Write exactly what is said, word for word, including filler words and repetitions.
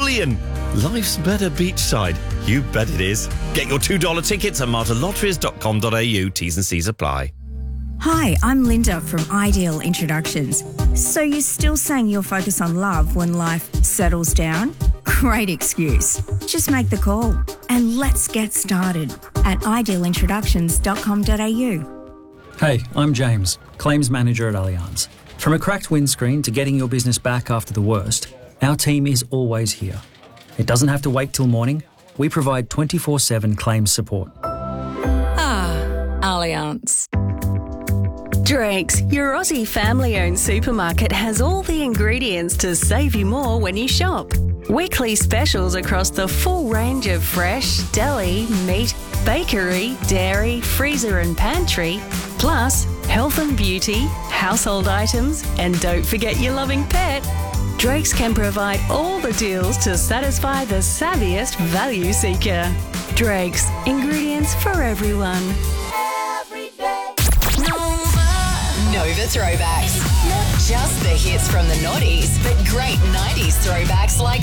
bullion. Life's better beachside. You bet it is. Get your two dollar tickets at marta lotteries dot com dot a u. T's and C's apply. Hi, I'm Linda from Ideal Introductions. So you're still saying you'll focus on love when life settles down? Great excuse. Just make the call and let's get started at ideal introductions dot com dot a u. Hey, I'm James, Claims Manager at Allianz. From a cracked windscreen to getting your business back after the worst, our team is always here. It doesn't have to wait till morning. We provide twenty-four seven claims support. Ah, Allianz. Drake's, your Aussie family-owned supermarket, has all the ingredients to save you more when you shop. Weekly specials across the full range of fresh, deli, meat, bakery, dairy, freezer and pantry, plus health and beauty, household items, and don't forget your loving pet. Drake's can provide all the deals to satisfy the savviest value seeker. Drake's, ingredients for everyone. Every day. Nova. Nova Throwbacks. Not just the hits from the noughties, but great nineties throwbacks like